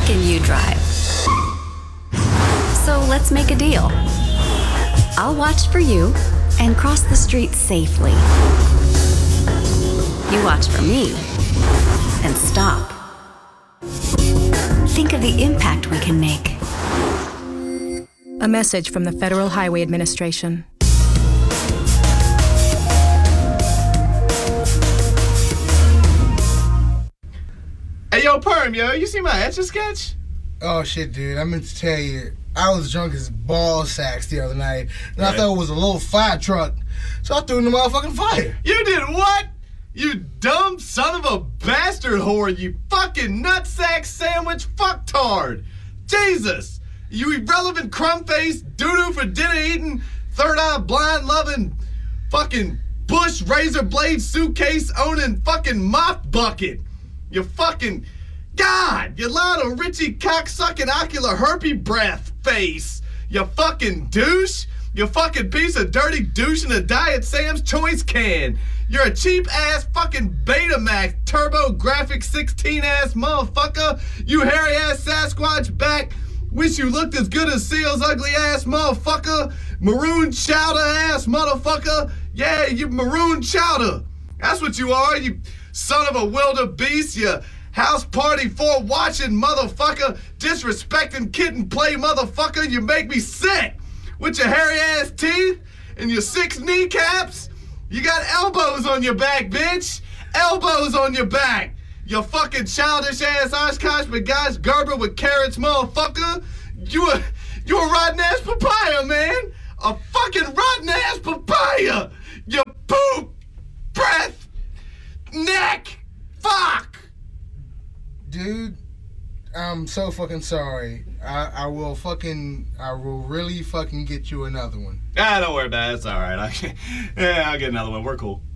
and you drive. So let's make a deal. I'll watch for you and cross the street safely. You watch for me and stop. Think of the impact we can make. A message from the Federal Highway Administration. Hey, yo, Perm, yo, you see my Etch-a-Sketch? Oh, shit, dude. I meant to tell you, I was drunk as ball sacks the other night, and I thought it was a little fire truck, so I threw it in the motherfucking fire. You did what? You dumb son of a bastard whore, you fucking nutsack sandwich fucktard. Jesus, you irrelevant crumb-faced, doo-doo for dinner eating, third-eye blind loving, fucking bush razor blade suitcase owning fucking mop bucket. You fucking... God! You Lionel Richie cocksucking ocular herpy breath face! You fucking douche! You fucking piece of dirty douche in a Diet Sam's Choice can! You're a cheap-ass fucking Betamax turbo-graphic 16-ass motherfucker! You hairy-ass Sasquatch back! Wish you looked as good as Seal's ugly-ass motherfucker! Maroon chowder-ass motherfucker! Yeah, you maroon chowder! That's what you are, you... son of a wildebeest, you house party for watching motherfucker, disrespecting kitten play motherfucker, you make me sick with your hairy ass teeth and your 6 kneecaps. You got elbows on your back, bitch. Elbows on your back. You fucking childish ass Oshkosh McGosh Gerber with carrots motherfucker. You a rotten ass papaya, man. A fucking rotten ass papaya. You poop, breath, neck! Fuck! Dude, I'm so fucking sorry. I will really fucking get you another one. Don't worry about it. It's alright. I'll get another one. We're cool.